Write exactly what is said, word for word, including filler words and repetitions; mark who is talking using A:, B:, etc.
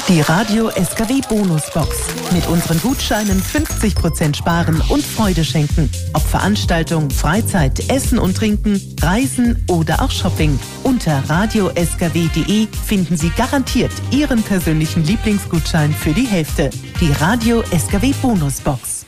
A: Die Radio S K W Bonusbox. Mit unseren Gutscheinen fünfzig Prozent sparen und Freude schenken. Ob Veranstaltung, Freizeit, Essen und Trinken, Reisen oder auch Shopping. Unter radio s k w punkt d e finden Sie garantiert Ihren persönlichen Lieblingsgutschein für die Hälfte. Die Radio S K W Bonusbox.